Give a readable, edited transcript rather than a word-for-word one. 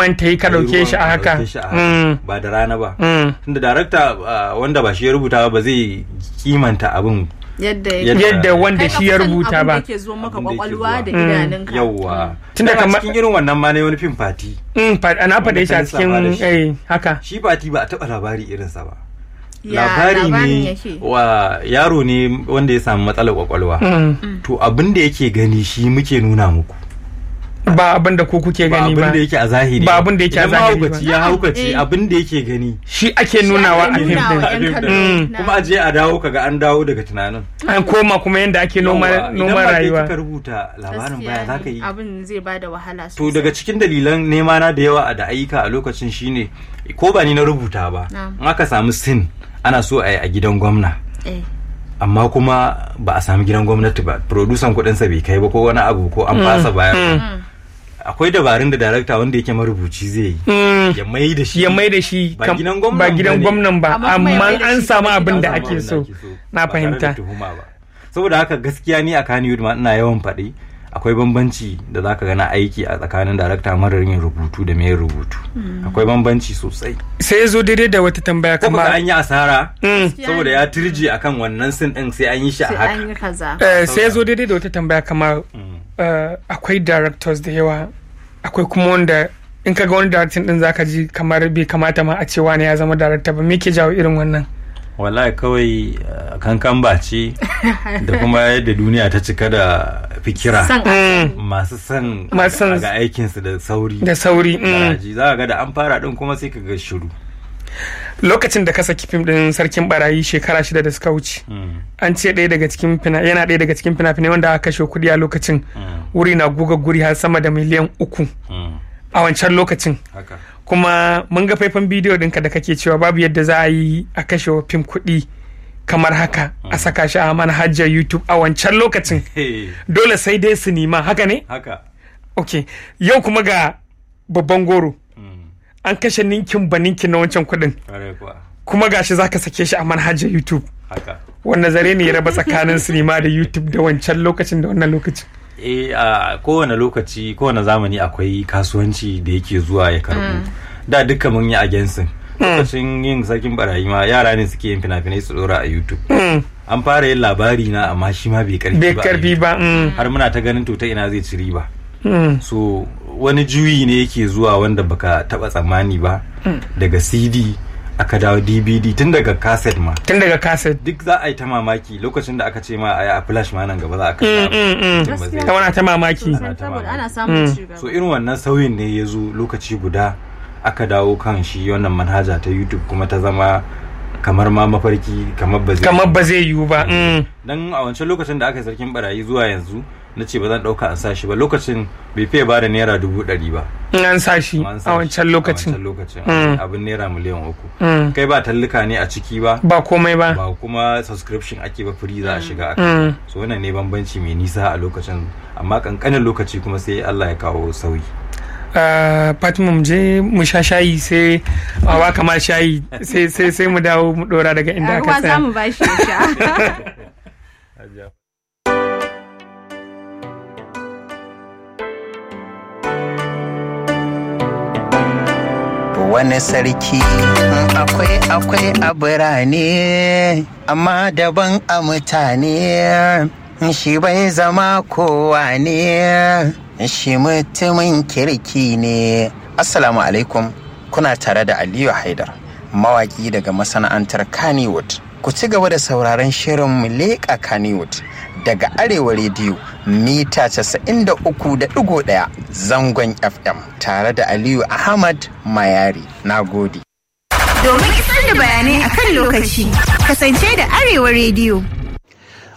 noman ta yi ka dauke shi a haka ba da rana ba. Tunda darakta wanda ba shi ya rubuta ba zai kimanta abin yadda wanda shi ya rubuta ba. Yake zo maka kwakwalwa da idanunka. Yawwa. Tunda kamar cikin irin wannan ma ne wani fim fati. Ana faɗe shi a cikin haka. Shi fati ba a taɓa labari irinsa ba. Labari ne wa yaro ne wanda ya samu matsalar kwakwalwa. To abin da yake gani shi muke nuna muku. Ba abin da ku kuke gani ba. Ba abin da yake a zahiri. Ba abin da yake a zahiri ba. Ya haukaci abin da yake gani. Shi ake nunawa a fim din. Kuma aje a dawo kaga an dawo daga tunanin. An koma kuma yanda ake noma rayuwa. Idan ba rubuta labarin baya zaka yi. Abin zai bada wahala sosai. To daga cikin dalilan nema na da yawa da ayyuka a lokacin shine ko ba ni na rubuta ba. In aka samu sin ana so a yi a gidan gwamna. Amma kuma ba a sami gidan gwamnati ba. Producer kudinsa bai kai ba ko wani abu ko an fasa bayar. Akwai dabarun da darakta wanda yake marubuci zai yi ya mai da shi ba gidan gwamnan ba amma an samu abin da ake so. Na fahimta. Saboda haka gaskiya ni a Kannywood ma ina yawan faɗi akwai bambanci da zaka gana aiki a tsakanin darakta marar yin rubutu da mai rubutu. Akwai bambanci sosai. Sai ya zo daidai da wata tambaya kamar an yi asara saboda ya turje akan wannan sin din sai an yi shi a haka. Sai ya zo daidai da wata tambaya kamar akwai directors da yawa, akwai kuma wanda in ka ga wani director din zaka ji kamar bai kamata ma a ce wani ya zama director ba. Me ke jawo irin wannan? Wallahi kawai kankan bace da kuma yadda duniya ta cika da fikira masu son ga aikinsu da sauri za ga da an fara din kuma sai ka ga shiru. Lokacin da ka saki fim din Sarkin Barayi shekara 6 da suka wuce an ce yana ɗaya daga cikin fina-finai wanda aka kashe kuɗi a lokacin wuri na guga guri har sama da miliyan 3 a wancan lokacin. Kuma mun ga faifan bidiyo ɗinka da kake cewa babu yadda za a yi a kashe wa fim kuɗi kamar haka a saka shi a manhajar YouTube a wancan lokacin. Dole sai dai sinima, haka ne? Haka. Ok, yau kuma ga babban goro an kashe ninkin ba ninkin na wancan kuɗin kuma gashi zaka sake shi a manhajar YouTube. Wannan zare ne ya raba tsakanin sinima da YouTube da wancan lokacin da wannan lokacin. A kowane lokaci kowane zamani akwai kasuwanci da yake zuwa ya karbu. Da duka mun yi agensin lokacin yin Sarkin Barayi ma yara ne suke yin fina-finai su dora a YouTube. An fara yin labari na amma shi ma bai karfi ba har muna ta ganin to ta ina zai ci riba. So wani juyi ne yake zuwa wanda baka taba tsammani ba daga CD aka dawo DVD tun daga cassette ma. Duk za a yi ta mamaki lokacin da aka ce ma a flash ma nan gaba za a kashe ta ta mamaki. Ana samun cigaba. So irin wannan sauyin ne ya zo lokaci guda aka dawo kan shi wannan manhaja ta YouTube kuma ta zama kamar ma mafarki kamar ba zai yiwu ba. Dan a wancan lokacin da aka yi Sarkin Barayi zuwa yanzu na ce ba zan dauka an sashi ba lokacin bai fiye ba da naira 100,000 ba an sashi a wancan lokacin abin naira miliyan 3 kai ba tallika ne a ciki ba komai ba kuma subscription ake ba free za a shiga aka so wannan ne bambanci mai nisa a lokacin amma kankanin lokaci kuma sai Allah ya kawo sauyi. Fatima mu je mu sha shayi sai awa kama shayi sai mu dawo mu dora daga inda aka tsaya. Ruwa za mu ba shi ya sha. Wani sarki akwai a birane amma daban a mutane shi bai zama kowa ne shi mutumin kirki ne. Assalamu alaikum, kuna tare da Aliyu Haidar, mawaki daga masana'antar Kannywood. Ku ci gaba da sauraron shirin mu leƙa Kannywood daga Arewa Radio mita 93.1 zangon FM tare da Aliyu Ahmad Mayari. Na gode. Domin isar da bayanai akan lokaci, kasance da Arewa Radio.